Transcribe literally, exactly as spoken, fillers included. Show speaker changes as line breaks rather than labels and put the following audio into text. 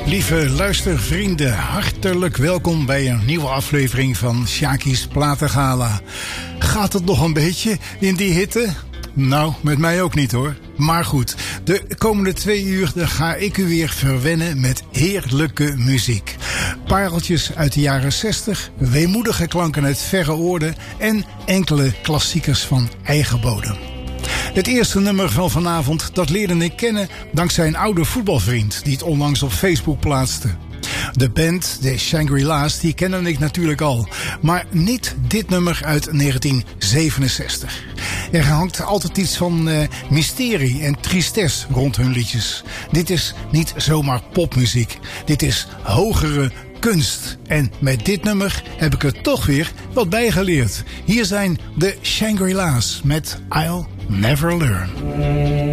Lieve luistervrienden, hartelijk welkom bij een nieuwe aflevering van Sjaki's Platengala. Gaat het nog een beetje in die hitte? Nou, met mij ook niet hoor. Maar goed, de komende twee uur ga ik u weer verwennen met heerlijke muziek. Pareltjes uit de jaren zestig, weemoedige klanken uit verre oorden en enkele klassiekers van eigen bodem. Het eerste nummer van vanavond, dat leerde ik kennen dankzij een oude voetbalvriend die het onlangs op Facebook plaatste. De band, de Shangri-La's, die kende ik natuurlijk al. Maar niet dit nummer uit negentien zevenenzestig. Er hangt altijd iets van uh, mysterie en tristesse rond hun liedjes. Dit is niet zomaar popmuziek. Dit is hogere kunst. En met dit nummer heb ik er toch weer wat bij geleerd. Hier zijn de Shangri-La's met I'll Never Learn.